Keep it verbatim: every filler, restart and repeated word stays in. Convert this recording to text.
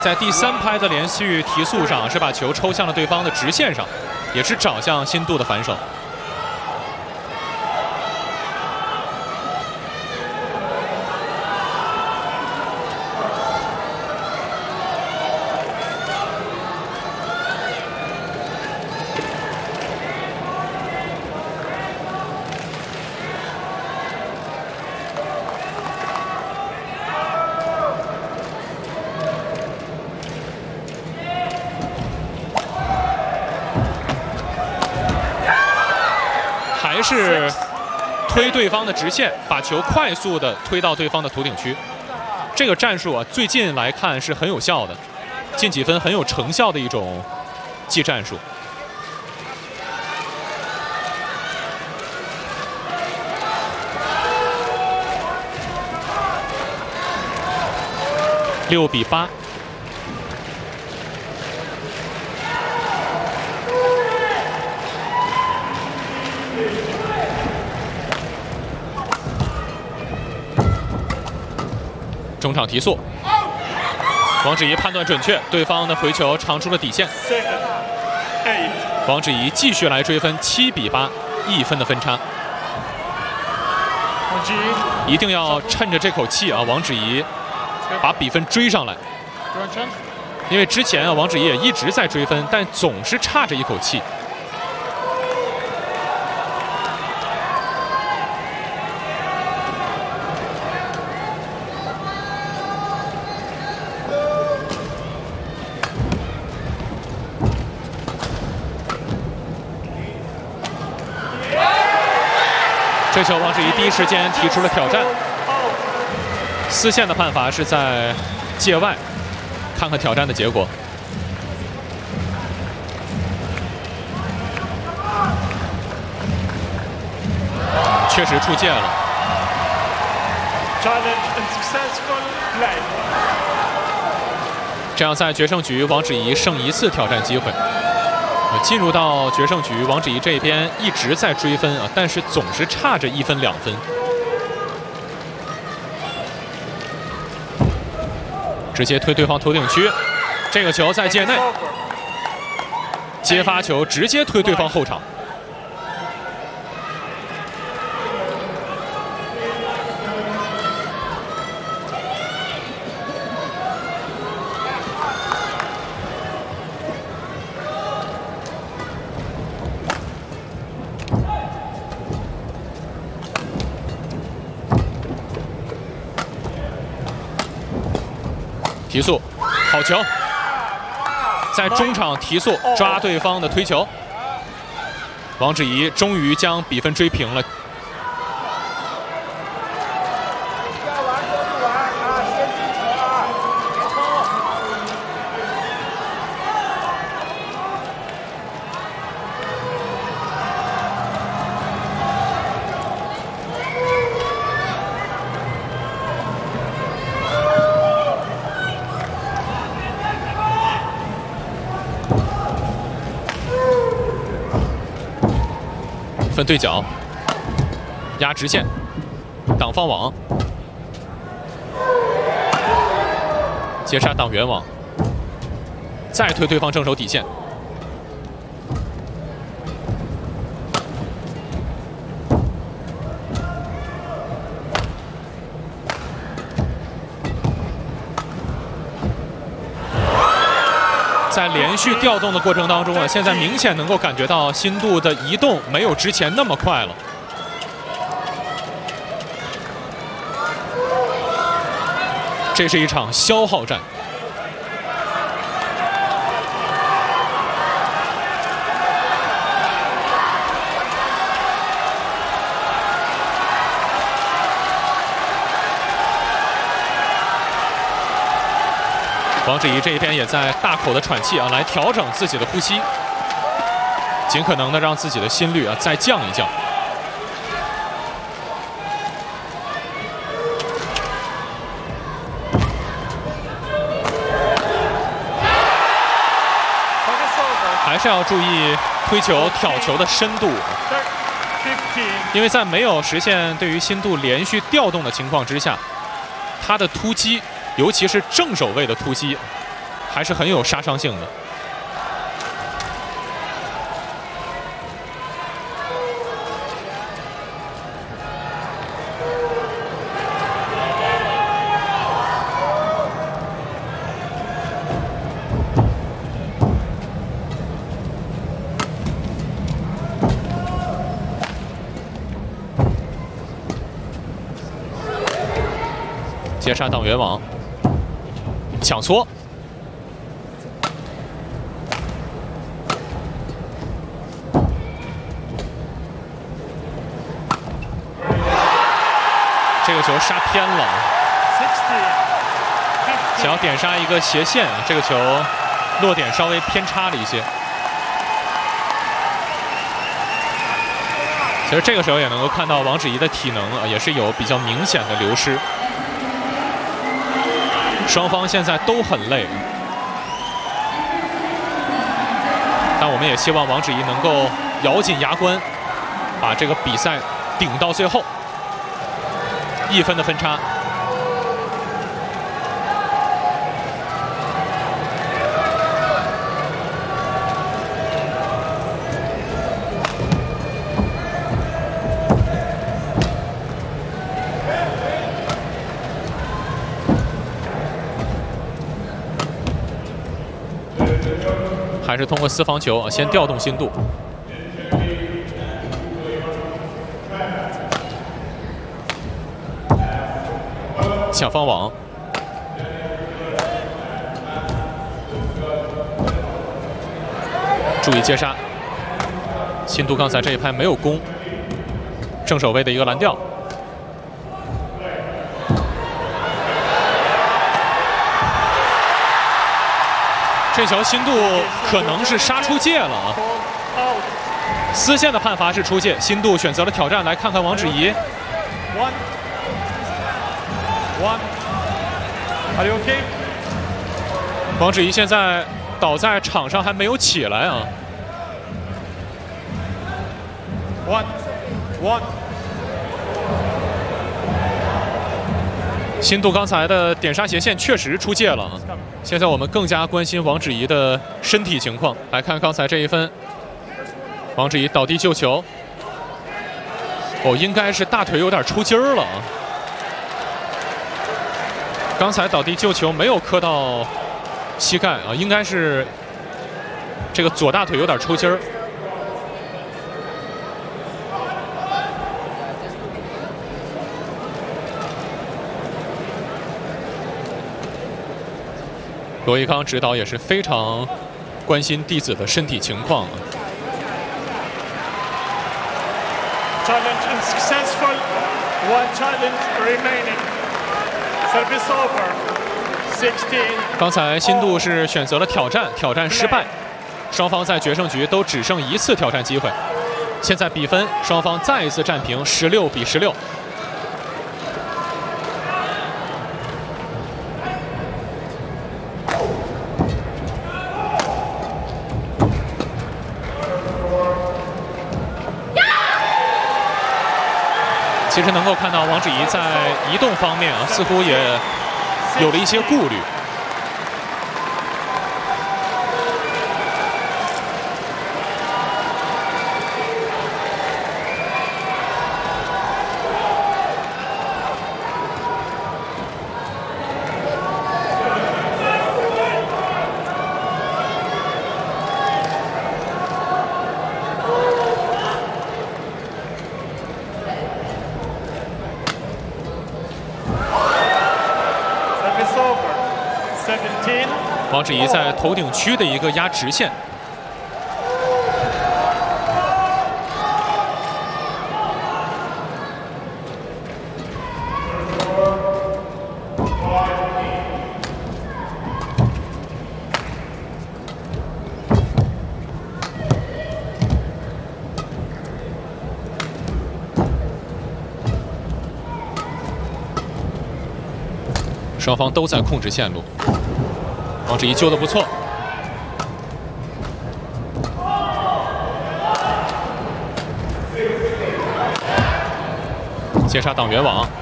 在第三拍的连续提速上，是把球抽向了对方的直线上，也是找向新度的反手。 还是推对方的直线，把球快速的推到对方的图顶区。这个战术啊，最近来看是很有效的，进几分很有成效的一种技战术。六比八。 中场提速，王芷怡判断准确，对方的回球长出了底线。王芷怡继续来追分，七比八，一分的分差。一定要趁着这口气啊，王芷怡把比分追上来。因为之前啊，王芷怡也一直在追分，但总是差着一口气。 这球王芷怡第一时间提出了挑战，丝线的判罚是在界外，看看挑战的结果。确实出界了。这样在决胜局，王芷怡剩一次挑战机会。 进入到决胜局，王芷怡这边一直在追分啊，但是总是差着一分两分。直接推对方头顶区，这个球在界内，接发球直接推对方后场。提速，好球！在中场提速抓对方的推球，王芷怡终于将比分追平了。分对角，压直线，挡放网，截杀挡圆网，再推对方正手底线。在连续调动的过程当中啊，现在明显能够感觉到新度的移动没有之前那么快了。这是一场消耗战。王芷怡这一边也在大口的喘气啊，来调整自己的呼吸，尽可能的让自己的心率啊再降一降。还是要注意推球、挑球的深度，因为在没有实现对于新度连续调动的情况之下，他的突击。尤其是正手位的突击， 还是很有杀伤性的。截杀挡圆网，抢搓，这个球杀偏了，想要点杀一个斜线，这个球落点稍微偏差了一些。其实这个时候也能够看到王芷怡的体能啊，也是有比较明显的流失。 双方现在都很累，但我们也希望王芷怡能够咬紧牙关，把这个比赛顶到最后。一分的分差，还是通过私房球先调动心度。抢方网，注意接杀。心度刚才这一拍没有攻，正手位的一个蓝吊。 这球心度可能是杀出界了啊！丝线的判罚是出界，心度选择了挑战，来看看王芷怡。王芷怡现在倒在场上还没有起来啊。心度刚才的点杀斜线确实出界了啊！现在我们更加关心王芷怡的身体情况。来看刚才这一分，王芷怡倒地救球，哦，应该是大腿有点出筋儿了啊！刚才倒地救球没有磕到膝盖啊，应该是这个左大腿有点出筋儿。 罗一康指导也是非常关心弟子的身体情况。 Challenge unsuccessful. One challenge remaining. Service over. Sixteen. 刚才心度是选择了挑战，挑战失败，双方在决胜局都只剩一次挑战机会。现在比分双方再一次战平，十六比十六。 其实能够看到王芷怡在移动方面啊，似乎也有了一些顾虑。王芷怡在头顶区的一个压直线，双方都在控制线路。 王芷怡救得不错，接杀挡圆网。